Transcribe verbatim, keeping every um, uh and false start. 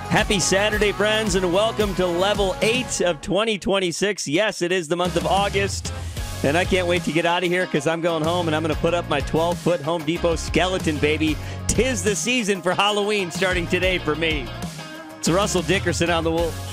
Happy Saturday, friends, and welcome to Level eight of twenty twenty-six. Yes, it is the month of August, and I can't wait to get out of here because I'm going home and I'm going to put up my twelve-foot Home Depot skeleton, baby. Tis the season for Halloween starting today for me. It's Russell Dickerson on the Wolf.